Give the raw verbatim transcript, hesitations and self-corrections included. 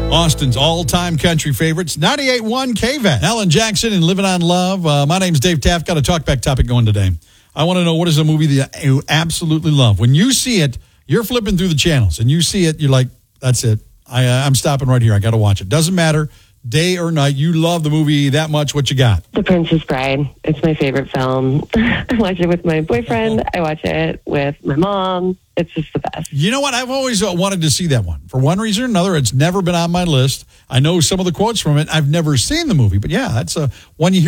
Austin's all-time country favorites, ninety-eight point one K V A T. Alan Jackson and Living on Love. Uh, my name's Dave Taft. Got a talkback topic going today. I want to know, what is a movie that you absolutely love? When you see it, you're flipping through the channels, and you see it, you're like, that's it. I, uh, I'm stopping right here. I got to watch it. Doesn't matter, day or night. You love the movie that much. What you got? The Princess Bride. It's my favorite film. I watch it with my boyfriend. I watch it with my mom. It's just the best. You know what? I've always uh, wanted to see that one. For one reason or another, it's never been on my list. I know some of the quotes from it. I've never seen the movie. But, yeah, that's a one you hear.